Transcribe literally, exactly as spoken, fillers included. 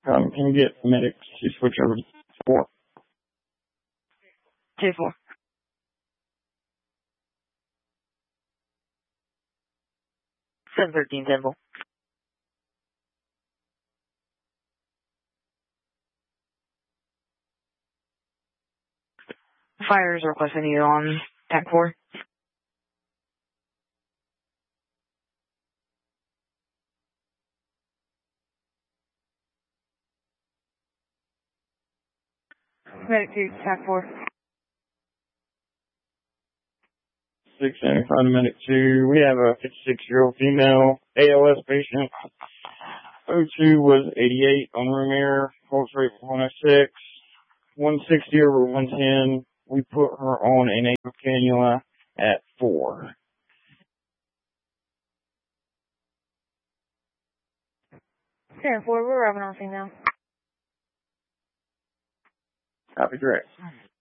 Um, can you get medics to switch over to four? Two four. Seven thirteen Temple. Fire is requesting you on T A C four. Medic two, T A C four. six seventy-five to medic two. We have a fifty-six-year-old female A L S patient. O two was eighty-eight on room air. Pulse rate was one oh six. one sixty over one ten. We put her on an nasal cannula at four. ten four, we're rubbing on female. Copy, direct.